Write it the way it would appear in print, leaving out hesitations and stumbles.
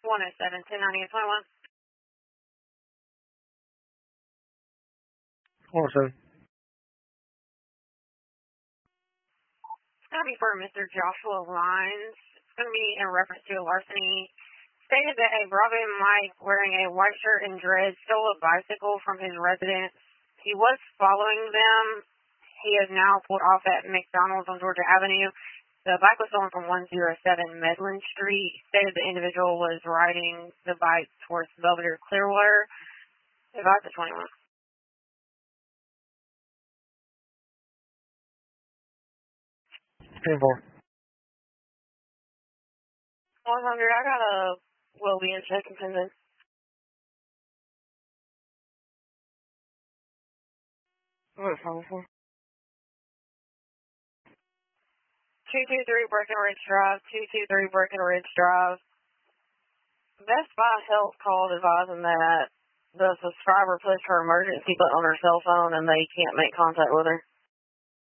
107, 1090 and 21. 107. It's going to be for Mr. Joshua Lyons. It's going to be in reference to a larceny. Stated that a Bravo Mike wearing a white shirt and dreads stole a bicycle from his residence. He was following them. He is now pulled off at McDonald's on Georgia Avenue. The bike was stolen from 107 Medland Street. Stated the individual was riding the bike towards Belvedere Clearwater. Advised at 21. 10-4. 100, I got a well-being check and pendant. What is it for? 223 Breckenridge Drive, 223 Breckenridge Drive. Best Buy Health called advising that the subscriber pushed her emergency button on her cell phone and they can't make contact with her.